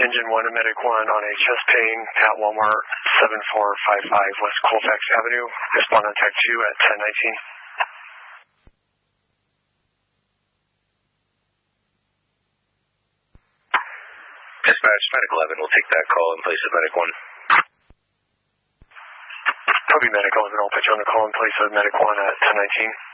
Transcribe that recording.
Engine 1 and Medic 1 on a chest pain at Walmart 7455 West Colfax Avenue. Respond on TAC 2 at 1019. Dispatch, Medic 11 will take that call in place of Medic 1. Copy, Medic 11 will put you on the call in place of Medic 1 at 1019.